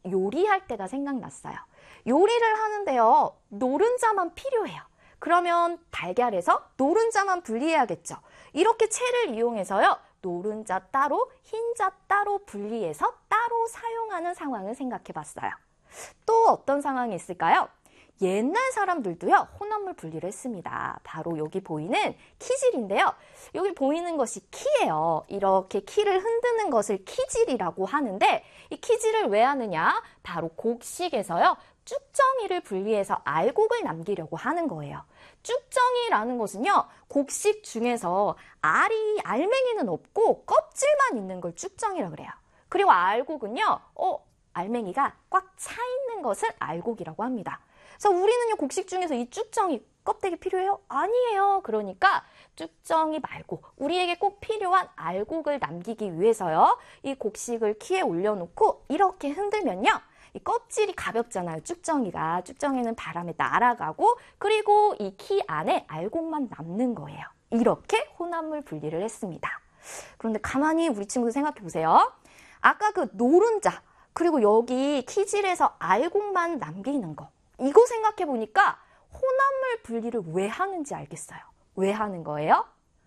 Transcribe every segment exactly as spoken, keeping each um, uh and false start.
요리할 때가 생각났어요. 요리를 하는데요, 노른자만 필요해요. 그러면 달걀에서 노른자만 분리해야겠죠. 이렇게 채를 이용해서요, 노른자 따로, 흰자 따로 분리해서 따로 사용하는 상황을 생각해 봤어요. 또 어떤 상황이 있을까요? 옛날 사람들도요, 혼합물 분리를 했습니다. 바로 여기 보이는 키질인데요. 여기 보이는 것이 키예요. 이렇게 키를 흔드는 것을 키질이라고 하는데, 이 키질을 왜 하느냐? 바로 곡식에서요, 쭉정이를 분리해서 알곡을 남기려고 하는 거예요. 쭉정이라는 것은요, 곡식 중에서 알이, 알맹이는 없고 껍질만 있는 걸 쭉정이라고 그래요. 그리고 알곡은요, 어, 알맹이가 꽉 차 있는 것을 알곡이라고 합니다. 그래서 우리는요, 곡식 중에서 이 쭉정이 껍데기 필요해요? 아니에요. 그러니까 쭉정이 말고 우리에게 꼭 필요한 알곡을 남기기 위해서요, 이 곡식을 키에 올려놓고 이렇게 흔들면요, 이 껍질이 가볍잖아요. 쭉정이가. 쭉정이는 바람에 날아가고, 그리고 이 키 안에 알곡만 남는 거예요. 이렇게 혼합물 분리를 했습니다. 그런데 가만히 우리 친구들 생각해 보세요. 아까 그 노른자, 그리고 여기 키질에서 알곡만 남기는 거, 이거 생각해 보니까 혼합물 분리를 왜 하는지 알겠어요. 왜 하는 거예요?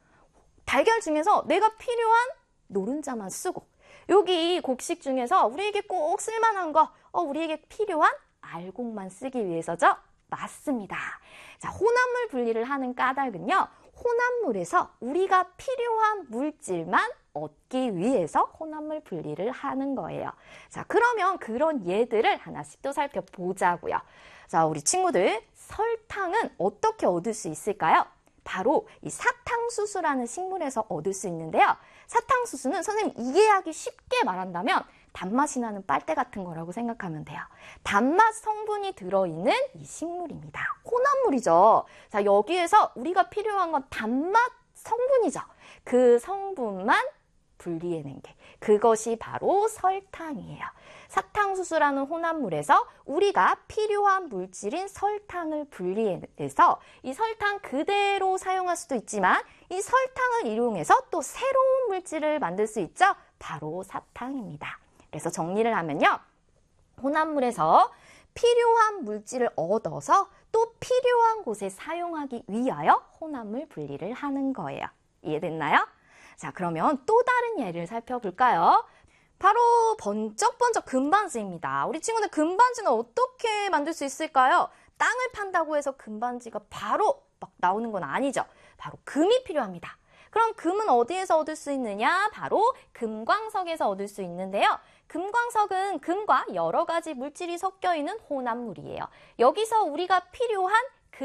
달걀 중에서 내가 필요한 노른자만 쓰고, 여기 곡식 중에서 우리에게 꼭 쓸만한 거, 어, 우리에게 필요한 알곡만 쓰기 위해서죠? 맞습니다. 자, 혼합물 분리를 하는 까닭은요, 혼합물에서 우리가 필요한 물질만 얻기 위해서 혼합물 분리를 하는 거예요. 자, 그러면 그런 예들을 하나씩 또 살펴보자고요. 자, 우리 친구들, 설탕은 어떻게 얻을 수 있을까요? 바로 이 사탕수수라는 식물에서 얻을 수 있는데요. 사탕수수는 선생님 이해하기 쉽게 말한다면 단맛이 나는 빨대 같은 거라고 생각하면 돼요. 단맛 성분이 들어있는 이 식물입니다. 혼합물이죠. 자, 여기에서 우리가 필요한 건 단맛 성분이죠. 그 성분만 분리해낸 게, 그것이 바로 설탕이에요. 사탕수수라는 혼합물에서 우리가 필요한 물질인 설탕을 분리해서 이 설탕 그대로 사용할 수도 있지만, 이 설탕을 이용해서 또 새로운 물질을 만들 수 있죠. 바로 사탕입니다. 그래서 정리를 하면요, 혼합물에서 필요한 물질을 얻어서 또 필요한 곳에 사용하기 위하여 혼합물 분리를 하는 거예요. 이해됐나요? 자, 그러면 또 다른 예를 살펴볼까요? 바로 번쩍번쩍 금반지입니다. 우리 친구들, 금반지는 어떻게 만들 수 있을까요? 땅을 판다고 해서 금반지가 바로 막 나오는 건 아니죠. 바로 금이 필요합니다. 그럼 금은 어디에서 얻을 수 있느냐? 바로 금광석에서 얻을 수 있는데요. 금광석은 금과 여러 가지 물질이 섞여 있는 혼합물이에요. 여기서 우리가 필요한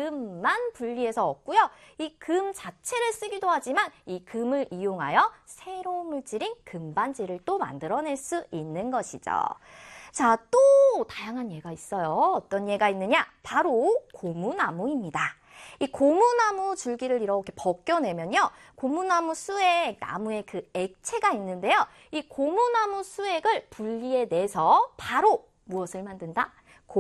금만 분리해서 얻고요. 이 금 자체를 쓰기도 하지만 이 금을 이용하여 새로운 물질인 금반지를 또 만들어낼 수 있는 것이죠. 자, 또 다양한 예가 있어요. 어떤 예가 있느냐? 바로 고무나무입니다. 이 고무나무 줄기를 이렇게 벗겨내면요, 고무나무 수액, 나무의 그 액체가 있는데요. 이 고무나무 수액을 분리해내서 바로 무엇을 만든다?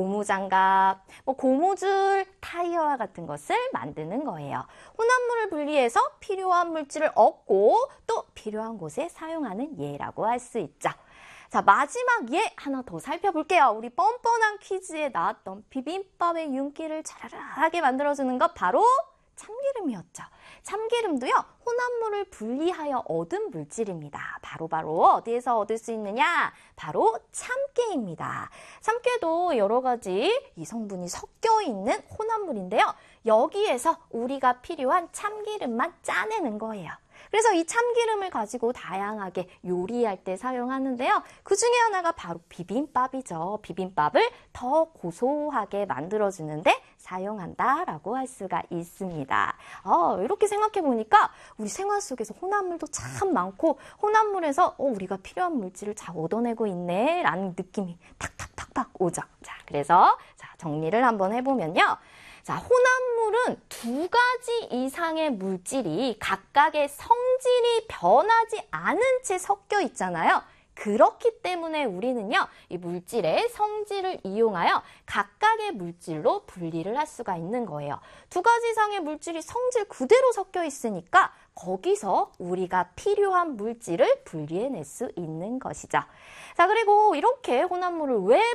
고무장갑, 뭐 고무줄, 타이어와 같은 것을 만드는 거예요. 혼합물을 분리해서 필요한 물질을 얻고 또 필요한 곳에 사용하는 예라고 할 수 있죠. 자, 마지막 예 하나 더 살펴볼게요. 우리 뻔뻔한 퀴즈에 나왔던 비빔밥의 윤기를 자라라하게 만들어주는 것, 바로 참기름이었죠. 참기름도요, 혼합물을 분리하여 얻은 물질입니다. 바로바로 바로 어디에서 얻을 수 있느냐? 바로 참깨입니다. 참깨도 여러 가지 이 성분이 섞여 있는 혼합물인데요. 여기에서 우리가 필요한 참기름만 짜내는 거예요. 그래서 이 참기름을 가지고 다양하게 요리할 때 사용하는데요. 그 중에 하나가 바로 비빔밥이죠. 비빔밥을 더 고소하게 만들어주는데 사용한다라고 할 수가 있습니다. 어, 이렇게 생각해 보니까 우리 생활 속에서 혼합물도 참 많고, 혼합물에서 어, 우리가 필요한 물질을 잘 얻어내고 있네 라는 느낌이 탁탁탁탁 오죠. 자, 그래서 자, 정리를 한번 해보면요. 자, 혼합물은 두 가지 이상의 물질이 각각의 성질이 변하지 않은 채 섞여 있잖아요. 그렇기 때문에 우리는요, 이 물질의 성질을 이용하여 각각의 물질로 분리를 할 수가 있는 거예요. 두 가지 이상의 물질이 성질 그대로 섞여 있으니까 거기서 우리가 필요한 물질을 분리해낼 수 있는 것이죠. 자, 그리고 이렇게 혼합물을 왜